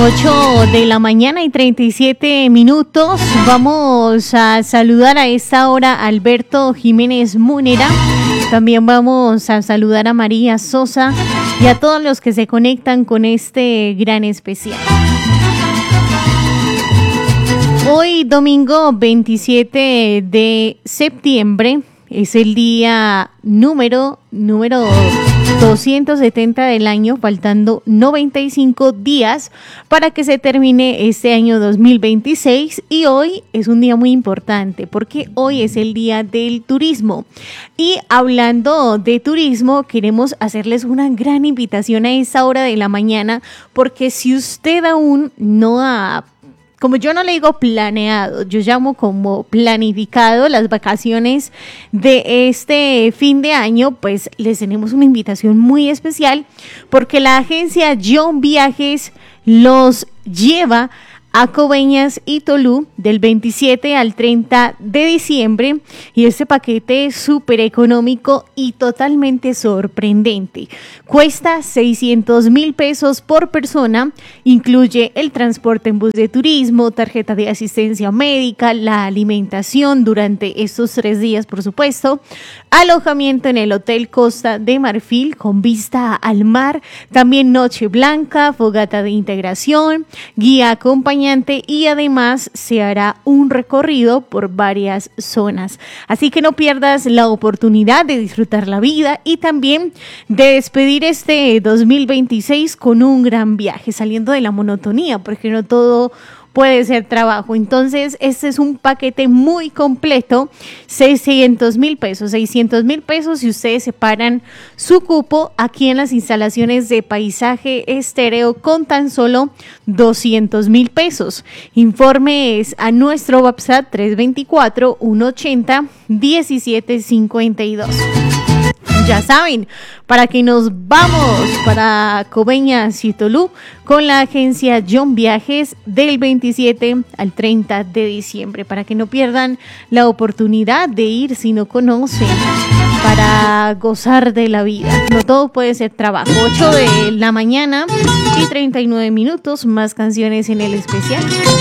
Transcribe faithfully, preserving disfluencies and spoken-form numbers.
ocho de la mañana y treinta y siete minutos. Vamos a saludar a esta hora a Alberto Jiménez Múnera. También vamos a saludar a María Sosa y a todos los que se conectan con este gran especial. Hoy, domingo veintisiete de septiembre, es el día número, número doscientos setenta del año, faltando noventa y cinco días para que se termine este año dos mil veintiséis, y hoy es un día muy importante porque hoy es el día del turismo. Y hablando de turismo, queremos hacerles una gran invitación a esta hora de la mañana, porque si usted aún no ha, como yo no le digo planeado, yo llamo como planificado las vacaciones de este fin de año, pues les tenemos una invitación muy especial, porque la agencia John Viajes los lleva a Coveñas y Tolú del veintisiete al treinta de diciembre, y este paquete es súper económico y totalmente sorprendente. Cuesta seiscientos mil pesos por persona, incluye el transporte en bus de turismo, tarjeta de asistencia médica, la alimentación durante estos tres días, por supuesto, alojamiento en el Hotel Costa de Marfil con vista al mar, también noche blanca, fogata de integración, guía acompañante, y además se hará un recorrido por varias zonas. Así que no pierdas la oportunidad de disfrutar la vida y también de despedir este dos mil veintiséis con un gran viaje, saliendo de la monotonía, porque no todo puede ser trabajo. Entonces, este es un paquete muy completo, seiscientos mil pesos, seiscientos mil pesos si ustedes separan su cupo aquí en las instalaciones de Paisaje Estéreo con tan solo doscientos mil pesos. Informes a nuestro WhatsApp tres dos cuatro, uno ocho cero, uno siete cinco dos. Ya saben, para que nos vamos para Coveñas y Tolú con la agencia John Viajes del veintisiete al treinta de diciembre, para que no pierdan la oportunidad de ir si no conocen, para gozar de la vida. No todo puede ser trabajo. ocho de la mañana y treinta y nueve minutos, más canciones en el especial.